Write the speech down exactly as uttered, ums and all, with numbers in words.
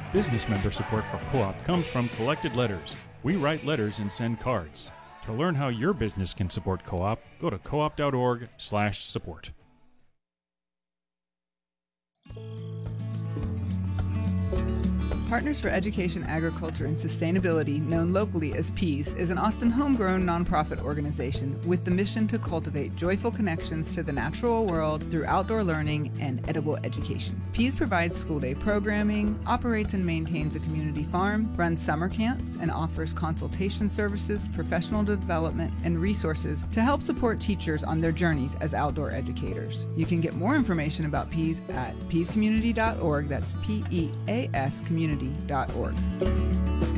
Business member support for Co-op comes from Collected Letters. We write letters and send cards. To learn how your business can support Co-op, go to coop.org slash support. Partners for Education, Agriculture, and Sustainability, known locally as PEAS, is an Austin homegrown nonprofit organization with the mission to cultivate joyful connections to the natural world through outdoor learning and edible education. PEAS provides school day programming, operates and maintains a community farm, runs summer camps, and offers consultation services, professional development, and resources to help support teachers on their journeys as outdoor educators. You can get more information about PEAS at peas community dot org. That's P E A S community dot org.